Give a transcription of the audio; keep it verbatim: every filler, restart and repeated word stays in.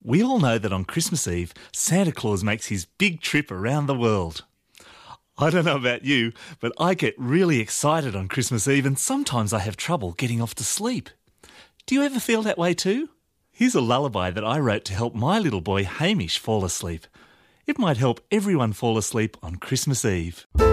We all know that on Christmas Eve, Santa Claus makes his big trip around the world. I don't know about you, but I get really excited on Christmas Eve and sometimes I have trouble getting off to sleep. Do you ever feel that way too? Here's a lullaby that I wrote to help my little boy Hamish fall asleep. It might help everyone fall asleep on Christmas Eve.